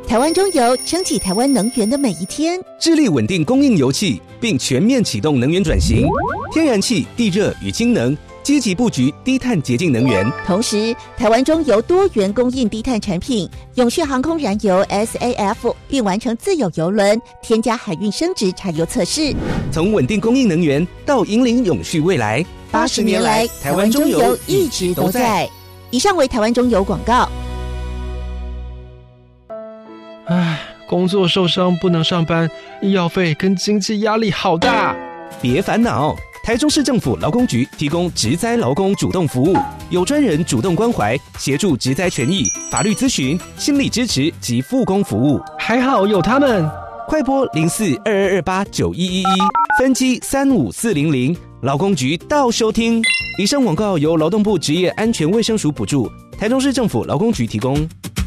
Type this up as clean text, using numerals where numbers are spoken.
台湾中油撑起台湾能源的每一天， 致力稳定供应油气，并全面启动能源转型，天然气、地热与氢能，积极布局低碳洁净能源。 同时，台湾中油多元供应低碳产品，永续航空燃油 SAF 并完成自有邮轮添加海运升值柴油测试。 从稳定供应能源到引领永续未来 ，80年来，台湾中油一直都在。以上为台湾中油广告。 唉，工作受伤不能上班，医药费跟经济压力好大。 别烦恼，台中市政府劳工局提供职灾劳工主动服务，有专人主动关怀，协助职灾权益、法律咨询、心理支持及复工服务。 还好有他们， 快拨0422289111，分机35400，劳工局到收听。以上广告由劳动部职业安全卫生署补助，台中市政府劳工局提供。